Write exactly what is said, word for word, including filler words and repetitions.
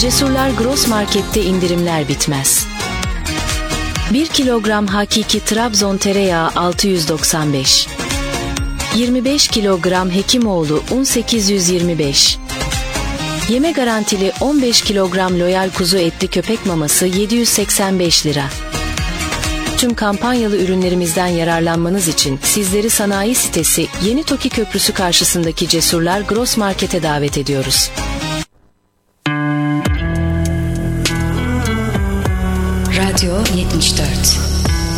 Cesurlar Gross Market'te indirimler bitmez. bir kilogram hakiki Trabzon tereyağı altı yüz doksan beş. yirmi beş kilogram Hekimoğlu un sekiz yüz yirmi beş. Yeme garantili on beş kilogram Loyal kuzu etli köpek maması yedi yüz seksen beş lira. Tüm kampanyalı ürünlerimizden yararlanmanız için sizleri sanayi sitesi Yeni Toki Köprüsü karşısındaki Cesurlar Gross Market'e davet ediyoruz. Radyo yetmiş dört.